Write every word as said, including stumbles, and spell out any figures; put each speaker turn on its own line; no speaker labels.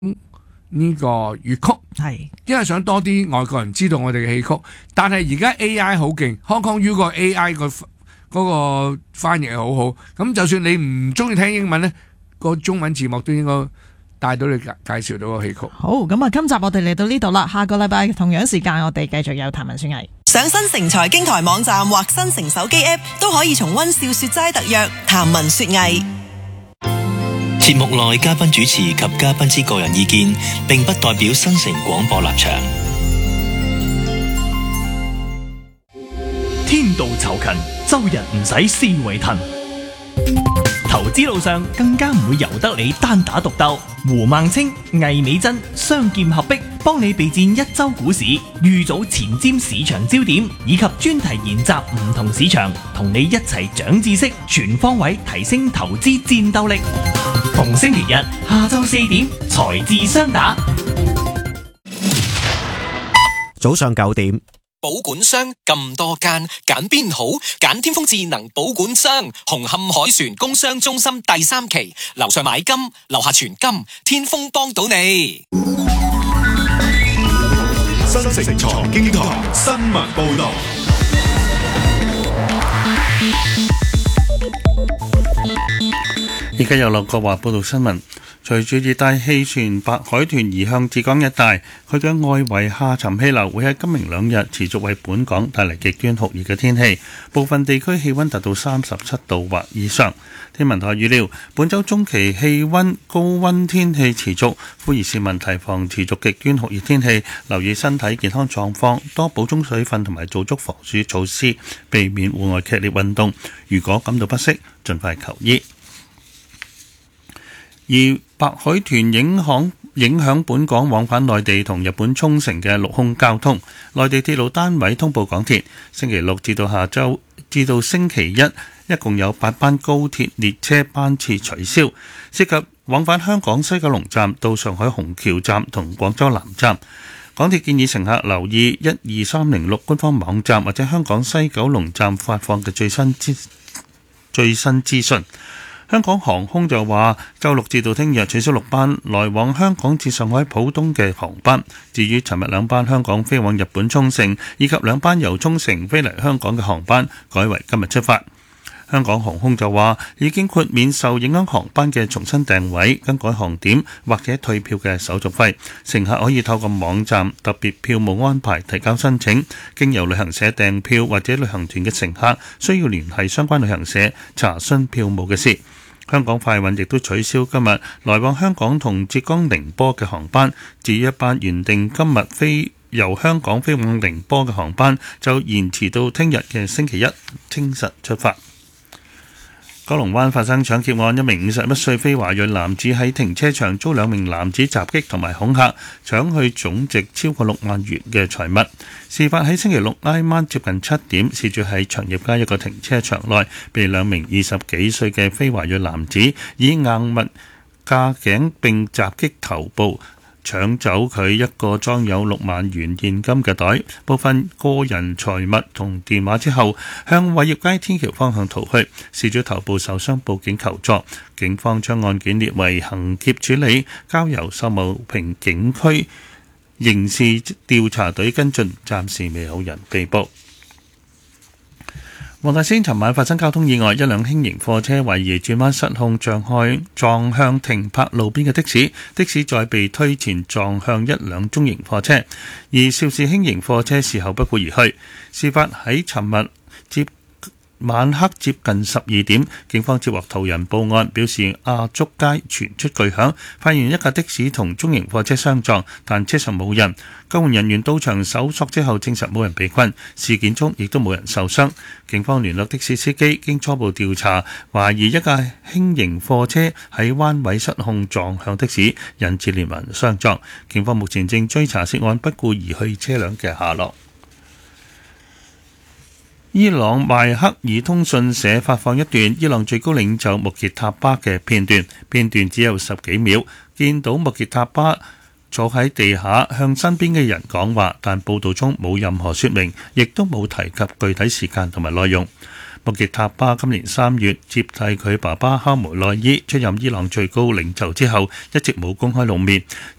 呢個粵曲，
係
因為想多啲外國人知道我哋嘅戲曲。但係而家 A I 好勁，Hong Kong U 個 A I 個嗰個翻譯係好好。咁就算你唔中意聽英文呢，個中文字幕都應該帶到你介介紹到個戲曲。
好，咁啊，今集我哋嚟到呢度啦，下個禮拜同樣時間我哋繼續有談文說藝。
上新城財經台網站或新城手機 App 都可以重溫笑說齋特約談文說藝。
節目內嘉賓主持及嘉賓之個人意見，並不代表新城廣播立場。
天道酬勤，周日唔使思維騰。投資路上更加唔會由得你單打獨鬥。胡孟青、魏美珍雙劍合璧，幫你備戰一周股市，預早前瞻市場焦點，以及專題研習唔同市場，同你一齊長知識，全方位提升投資戰鬥力。逢星期日下晝四點，財智雙打。
早上九點。
保管商咁多間，揀邊好？揀天風智能保管商，紅磡海船工商中心第三期，樓上買金，樓下存金，天風幫到你。
新城財經台新聞報道。
而家由劉國華報道新聞。隨住熱帶氣旋白海豚移向浙江一帶，佢嘅外圍下沉氣流會喺今明兩日持續為本港帶嚟極端酷熱嘅天氣，部分地區氣溫達到三十七度或以上。天文台預料本週中期氣溫高溫天氣持續，呼籲市民提防持續極端酷熱天氣，留意身體健康狀況，多補充水分同埋做足防暑措施，避免戶外劇烈運動。如果感到不適，盡快求醫。而白海豚影響影響本港往返內地同日本沖繩嘅陸空交通，內地鐵路單位通報港鐵，星期六至到下週至到星期一，一共有八班高鐵列車班次取消，涉及往返香港西九龍站到上海虹橋站同廣州南站。港鐵建議乘客留意一二三零六官方網站或者香港西九龍站發放嘅最新資最新資訊。香港航空就話，週六至到聽日取消六班來往香港至上海浦東嘅航班。至於尋日兩班香港飛往日本沖繩，以及兩班由沖繩飛嚟香港嘅航班，改為今日出發。香港航空就話，已經豁免受影響航班嘅重新訂位、更改航點或者退票嘅手續費。乘客可以透過網站特別票務安排提交申請。經由旅行社訂票或者旅行團嘅乘客，需要聯繫相關旅行社查詢票務嘅事。香港快運亦都取消今日來往香港同浙江寧波嘅航班，至於一班原定今日飛由香港飛往寧波嘅航班，就延遲到聽日嘅星期一清晨出發。九龍灣發生搶劫案，一名五十一歲非華裔男子喺停車場遭兩名男子襲擊同埋恐嚇，搶去總值超過六萬元嘅財物。事發喺星期六挨晚接近七點，事主喺長業街一個停車場內，被兩名二十幾歲嘅非華裔男子以硬物架頸並襲擊頭部，搶走佢一個裝有六萬元現金嘅袋、部分個人財物同電話之後，向偉業街天橋方向逃去。事主頭部受傷，報警求助。警方將案件列為行劫處理，交由秀茂坪警區刑事調查隊跟進，暫時未有人被捕。黃大仙尋晚發生交通意外，一輛輕型貨車懷疑轉彎失控，撞向撞向停泊路邊嘅的士，的士再被推前撞向一輛中型貨車，而肇事輕型貨車事後不顧而去。事發喺尋日接晚黑接近十二點，警方接獲途人報案，表示亞竹街傳出巨響，發現一架的士同中型貨車相撞，但車上冇人。救援人員到場搜索之後，證實冇人被困，事件中亦都冇人受傷。警方聯絡的士司機，經初步調查，懷疑一架輕型貨車喺彎位失控撞向的士，引致連環相撞。警方目前正追查涉案不顧而去車輛嘅下落。伊朗邁克爾通訊社發放一段伊朗最高領袖穆傑塔巴嘅片段，片段只有十幾秒，見到穆傑塔巴坐喺地下向身邊嘅人講話，但報道中冇任何說明，亦都冇提及具體時間同埋內容。穆傑塔巴今年三月接替佢爸爸哈梅內伊出任伊朗最高領袖之後，一直冇公開露面。